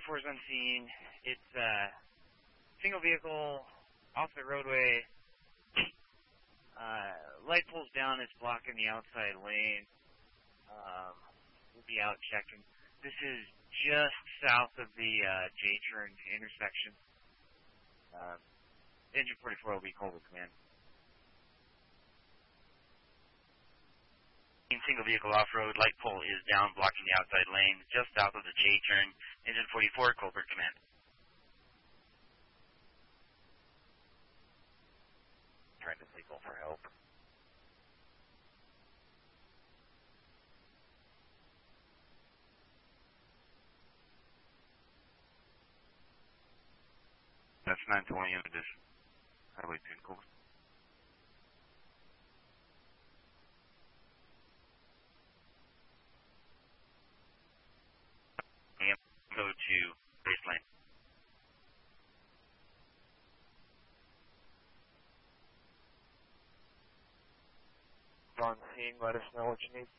44 is on scene. It's single vehicle off the roadway. Light pole's down. It's blocking the outside lane. We'll be out checking. This is just south of the J-turn intersection. Engine 44 will be called with command. Single vehicle off-road, light pole is down, blocking the outside lane, just south of the J-turn. Engine 44, Colbert command. Trying to signal for help. That's 920 in addition. Highway 10, Colbert. Go to base lane. On scene, let us know what you need.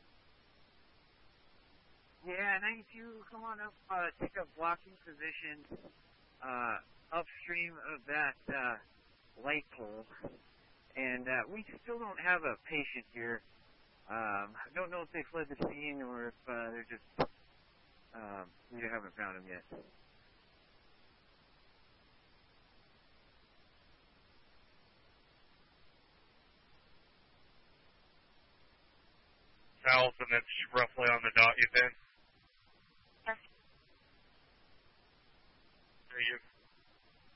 Yeah, 92, come on up, take up blocking position upstream of that light pole. And we still don't have a patient here. I don't know if they fled the scene or if they're just, we haven't found them yet. South, and that's roughly on the dot, you think? Yes. Are you